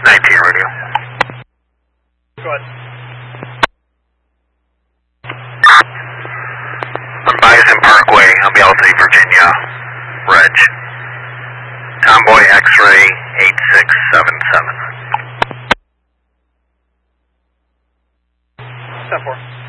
19 radio. Go ahead. On Bison Parkway, on Bialty, Virginia, Reg. Convoy X-ray 8677. 10-4.